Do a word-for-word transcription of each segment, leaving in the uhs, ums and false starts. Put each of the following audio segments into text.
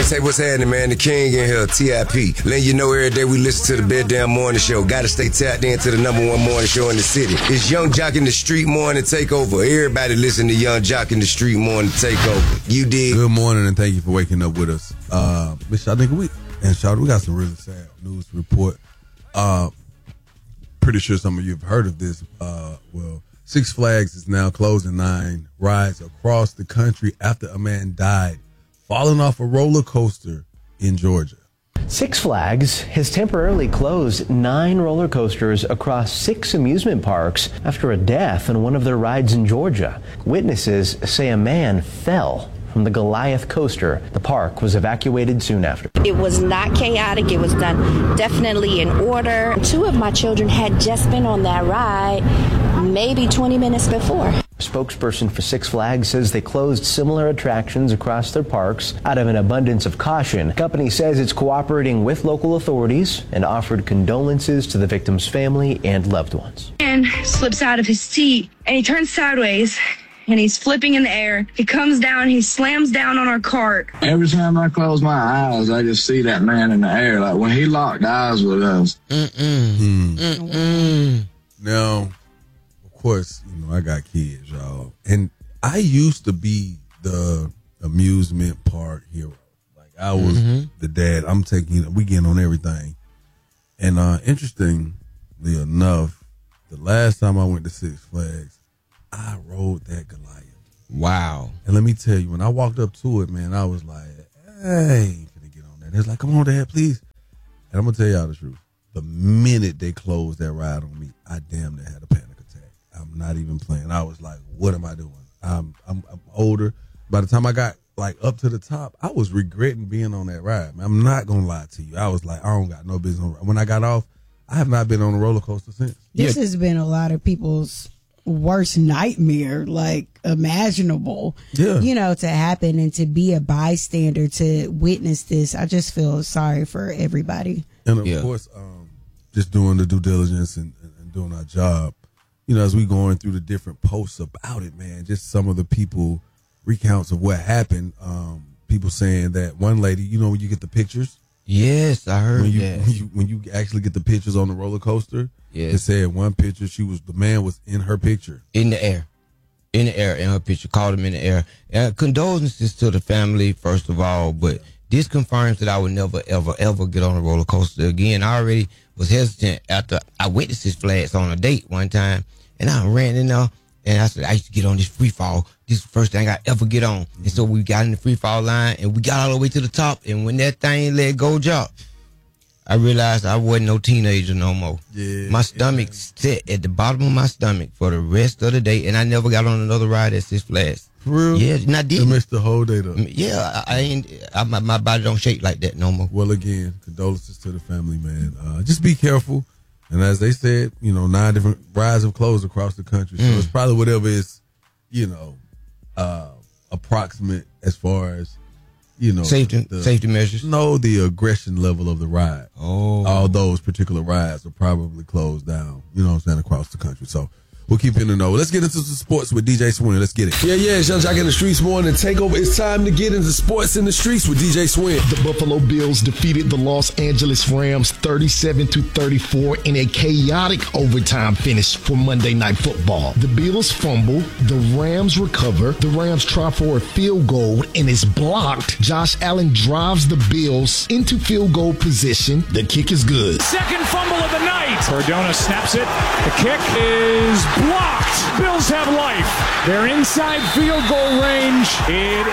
Say what's happening, man. The king in here, T I P. Letting you know every day we listen to the Bed Down Morning Show. Gotta stay tapped into the number one morning show in the city. It's Young Jock in the Street Morning Takeover. Everybody listen to Young Jock in the Street Morning Takeover. You dig? Good morning, and thank you for waking up with us. Uh, Mister I think we and Shawty, we got some really sad news to report. Uh, pretty sure some of you have heard of this. Uh, well, Six Flags is now closing nine rides across the country after a man died falling off a roller coaster in Georgia. Six Flags has temporarily closed nine roller coasters across six amusement parks after a death on one of their rides in Georgia. Witnesses say a man fell from the Goliath coaster. The park was evacuated soon after. It was not chaotic. It was done definitely in order. Two of my children had just been on that ride maybe twenty minutes before. A spokesperson for Six Flags says they closed similar attractions across their parks out of an abundance of caution. The company says it's cooperating with local authorities and offered condolences to the victim's family and loved ones. And slips out of his seat and he turns sideways and he's flipping in the air. He comes down, he slams down on our cart. Every time I close my eyes, I just see that man in the air. Like when he locked eyes with us. Mm-mm. Mm-mm. Now, of course, you know, I got kids, y'all. And I used to be the amusement park hero. Like, I was mm-hmm. the dad. I'm taking, we getting on everything. And uh, interestingly enough, the last time I went to Six Flags, I rode that Goliath. Wow. And let me tell you, when I walked up to it, man, I was like, hey, I ain't gonna get on that. It's like, come on, Dad, please. And I'm going to tell y'all the truth. The minute they closed that ride on me, I damn near had a panic attack. I'm not even playing. I was like, what am I doing? I'm, I'm, I'm older. By the time I got like up to the top, I was regretting being on that ride. Man, I'm not going to lie to you. I was like, I don't got no business on. When I got off, I have not been on a roller coaster since. This yeah. has been a lot of people's worst nightmare, like imaginable, yeah. you know, to happen, and to be a bystander to witness this. I just feel sorry for everybody. And of yeah. course, um, just doing the due diligence and, and, and doing our job, you know, as we going through the different posts about it, man, just some of the people recounts of what happened. Um, people saying that one lady, you know, when you get the pictures. Yes, I heard when you, that. When you, when you actually get the pictures on the roller coaster, yes. It said one picture, she was, the man was in her picture. In the air. In the air, in her picture. Called him in the air. Uh, condolences to the family, first of all, but this confirms that I would never, ever, ever get on a roller coaster again. I already was hesitant after I went to Six Flags on a date one time, and I ran in there, and I said, I used to get on this free fall. This is the first thing I ever get on. Mm-hmm. And so we got in the free fall line, and we got all the way to the top, and when that thing let go drop, I realized I wasn't no teenager no more. Yeah, my stomach yeah. set at the bottom of my stomach for the rest of the day, and I never got on another ride at Six Flags. For real? Yeah, and I did. You missed the whole day, though. Yeah, I, I ain't. I, my, my body don't shake like that no more. Well, again, condolences to the family, man. Uh, just be careful. And as they said, you know, nine different rides have closed across the country. So mm. it's probably whatever is, you know, uh, approximate as far as, you know. Safety the, safety measures? No, the aggression level of the ride. Oh. All those particular rides are probably closed down, you know what I'm saying, across the country. So we'll keep you in the know. Let's get into some sports with D J Swin. Let's get it. Yeah, yeah, it's Young Jock in the Streets Morning Takeover. It's time to get into sports in the streets with D J Swin. The Buffalo Bills defeated the Los Angeles Rams thirty-seven to thirty-four in a chaotic overtime finish for Monday Night Football. The Bills fumble, the Rams recover, the Rams try for a field goal and is blocked. Josh Allen drives the Bills into field goal position. The kick is good. Second fumble of the night. Cardona snaps it. The kick is blocked. Bills have life. They're inside field goal range. It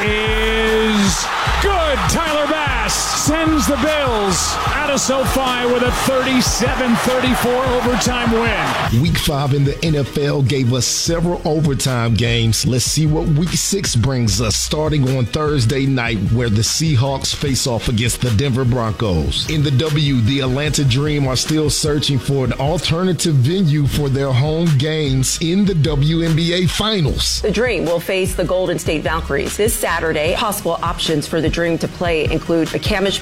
is good. Tyler Bass sends the Bills out of SoFi with a thirty-seven thirty-four overtime win. Week five in the N F L gave us several overtime games. Let's see what week six brings us, starting on Thursday night, where the Seahawks face off against the Denver Broncos. In the W, the Atlanta Dream are still searching for an alternative venue for their home games in the W N B A Finals. The Dream will face the Golden State Valkyries this Saturday. Possible options for the Dream to play include McCamish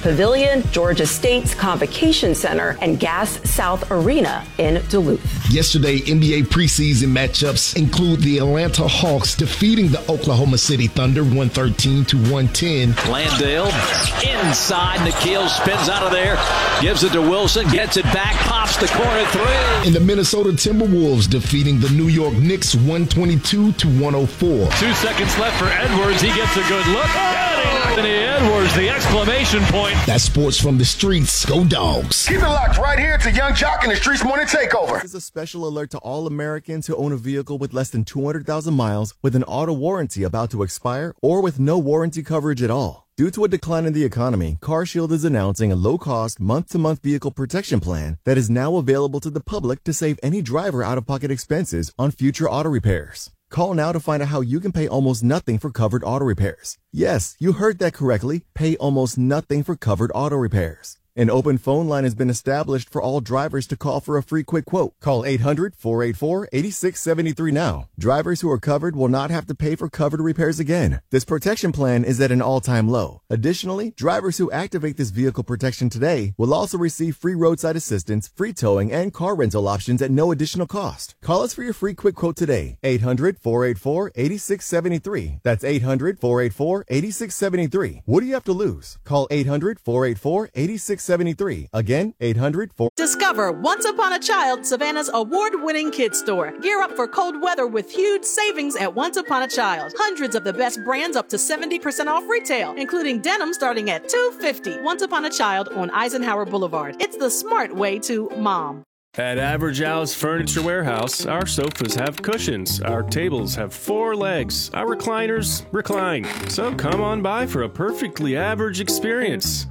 Pavilion, Georgia State's Convocation Center, and Gas South Arena in Duluth. Yesterday, N B A preseason matchups include the Atlanta Hawks defeating the Oklahoma City Thunder one thirteen to one ten. Landale inside. Nikhil spins out of there, gives it to Wilson, gets it back, pops the corner three. And the Minnesota Timberwolves defeating the New York Knicks one twenty-two to one oh four. Two seconds left for Edwards. He gets a good look. Anthony Edwards, the exclamation point. That's sports from the streets. Go Dogs. Keep it locked right here to Young Jock and the Streets Morning Takeover. This is a special alert to all Americans who own a vehicle with less than two hundred thousand miles with an auto warranty about to expire or with no warranty coverage at all. Due to a decline in the economy, CarShield is announcing a low-cost, month-to-month vehicle protection plan that is now available to the public to save any driver out-of-pocket expenses on future auto repairs. Call now to find out how you can pay almost nothing for covered auto repairs. Yes, you heard that correctly. Pay almost nothing for covered auto repairs. An open phone line has been established for all drivers to call for a free quick quote. Call eight hundred, four eight four, eight six seven three now. Drivers who are covered will not have to pay for covered repairs again. This protection plan is at an all-time low. Additionally, drivers who activate this vehicle protection today will also receive free roadside assistance, free towing, and car rental options at no additional cost. Call us for your free quick quote today. eight hundred, four eight four, eight six seven three. That's eight hundred, four eight four, eight six seven three. What do you have to lose? Call eight hundred, four eight four, eight six seventy-three. Again, eight hundred, four... Discover Once Upon a Child, Savannah's award-winning kids store. Gear up for cold weather with huge savings at Once Upon a Child. Hundreds of the best brands up to seventy percent off retail, including denim starting at two hundred fifty dollars. Once Upon a Child on Eisenhower Boulevard. It's the smart way to mom. At Average Al's Furniture Warehouse, our sofas have cushions, our tables have four legs, our recliners recline. So come on by for a perfectly average experience.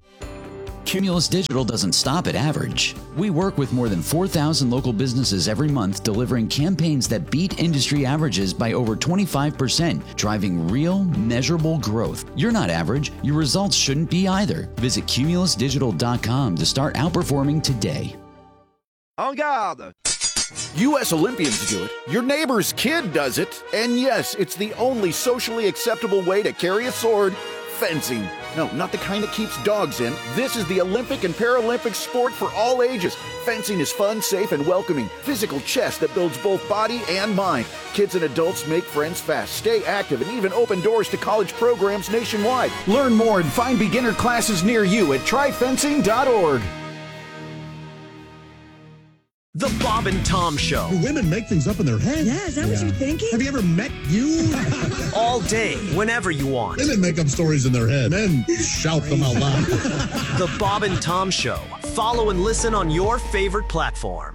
Cumulus Digital doesn't stop at average. We work with more than four thousand local businesses every month, delivering campaigns that beat industry averages by over twenty-five percent, driving real, measurable growth. You're not average. Your results shouldn't be either. Visit cumulus digital dot com to start outperforming today. En garde! U S Olympians do it, your neighbor's kid does it, and yes, it's the only socially acceptable way to carry a sword. Fencing. No, not the kind that keeps dogs in. This is the Olympic and Paralympic sport for all ages. Fencing is fun, safe, and welcoming. Physical chess that builds both body and mind. Kids and adults make friends fast, stay active, and even open doors to college programs nationwide. Learn more and find beginner classes near you at try fencing dot org. The Bob and Tom Show. Do women make things up in their head? Yeah, is that yeah. what you're thinking? Have you ever met you? All day, whenever you want. Women make up stories in their head. Men shout them out loud. The Bob and Tom Show. Follow and listen on your favorite platform.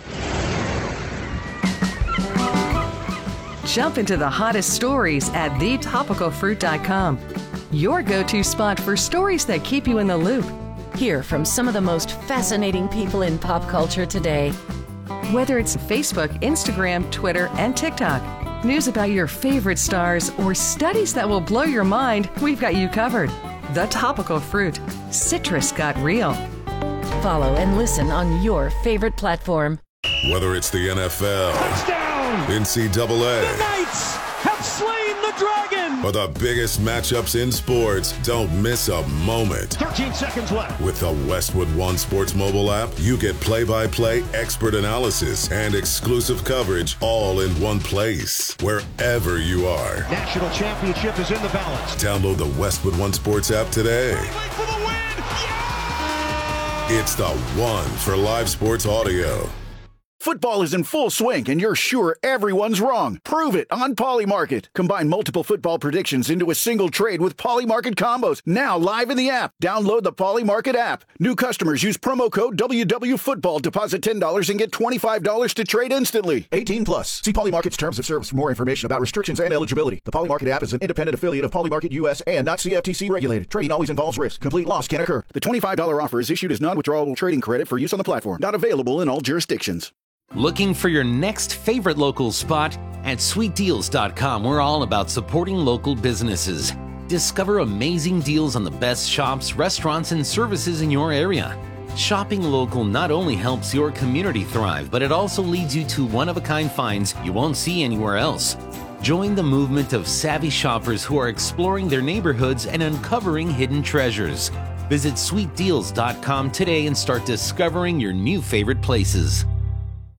Jump into the hottest stories at the topical fruit dot com. Your go-to spot for stories that keep you in the loop. Hear from some of the most fascinating people in pop culture today. Whether it's Facebook, Instagram, Twitter, and TikTok, news about your favorite stars, or studies that will blow your mind, we've got you covered. The Topical Fruit. Citrus got real. Follow and listen on your favorite platform. Whether it's the N F L, touchdown, N C double A, the Knights have slain the dragon, or the biggest matchups in sports, don't miss a moment. thirteen seconds left. With the Westwood One Sports mobile app, you get play-by-play, expert analysis, and exclusive coverage all in one place, wherever you are. National championship is in the balance. Download the Westwood One Sports app today. For the win. Yeah! It's the one for live sports audio. Football is in full swing, and you're sure everyone's wrong. Prove it on Polymarket. Combine multiple football predictions into a single trade with Polymarket combos. Now live in the app. Download the Polymarket app. New customers use promo code W W Football. Deposit ten dollars and get twenty-five dollars to trade instantly. eighteen plus. See Polymarket's terms of service for more information about restrictions and eligibility. The Polymarket app is an independent affiliate of Polymarket U S and not C F T C regulated. Trading always involves risk. Complete loss can occur. The twenty-five dollars offer is issued as non-withdrawable trading credit for use on the platform. Not available in all jurisdictions. Looking for your next favorite local spot? At sweet deals dot com, we're all about supporting local businesses. Discover amazing deals on the best shops, restaurants, and services in your area. Shopping local not only helps your community thrive, but it also leads you to one-of-a-kind finds you won't see anywhere else. Join the movement of savvy shoppers who are exploring their neighborhoods and uncovering hidden treasures. Visit sweet deals dot com today and start discovering your new favorite places.